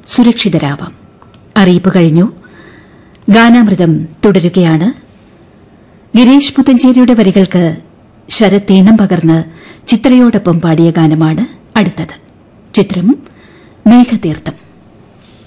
സുരക്ഷിതരാവാം. അറിയിപ്പ് കഴിഞ്ഞു. ഗാനാമൃതം തുടരുകയാണ്. ഗിരീഷ് പുത്തഞ്ചേരിയുടെ വരികൾക്ക് ശരത് ഈണം പകർന്ന് ചിത്രയോടൊപ്പം പാടിയ ഗാനമാണ് അടുത്തത്. ചിത്രം മേഘതീർത്ഥം.